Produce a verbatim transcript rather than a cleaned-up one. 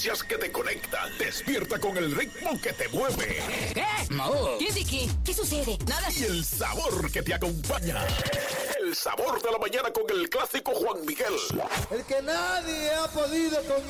noticias que te conectan. Despierta con el ritmo que te mueve. ¿Qué? No. ¿Qué de qué? ¿Qué sucede? Nada. Y el sabor que te acompaña. El sabor de la mañana con el clásico Juan Miguel. El que nadie ha podido con